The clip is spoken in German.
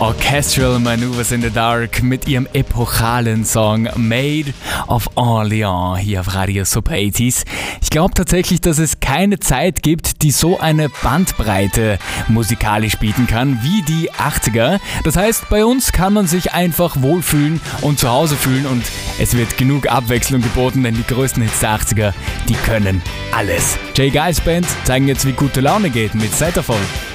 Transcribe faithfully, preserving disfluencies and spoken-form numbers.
Orchestral Maneuvers in the Dark mit ihrem epochalen Song Made of Orleans hier auf Radio Super achtziger. Ich glaube tatsächlich, dass es keine Zeit gibt, die so eine Bandbreite musikalisch bieten kann wie die achtziger. Das heißt, bei uns kann man sich einfach wohlfühlen und zu Hause fühlen und es wird genug Abwechslung geboten, denn die größten Hits der achtziger, die können alles. Jay Giles Band zeigen jetzt, wie gute Laune geht mit Centerfold.